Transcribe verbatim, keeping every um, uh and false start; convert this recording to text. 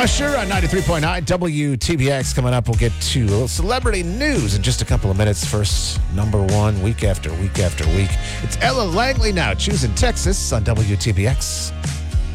Usher on ninety-three point nine W T B X. Coming up, we'll get to a little celebrity news in just a couple of minutes. First, number one, week after week after week. It's Ella Langley now, choosing Texas on W T B X.